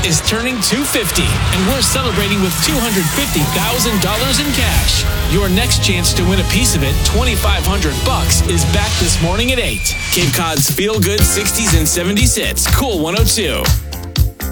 is turning 250, and we're celebrating with $250,000 in cash. Your next chance to win a piece of it, $2,500, is back this morning at 8. Cape Cod's feel-good 60s and 70s hits. Cool 102.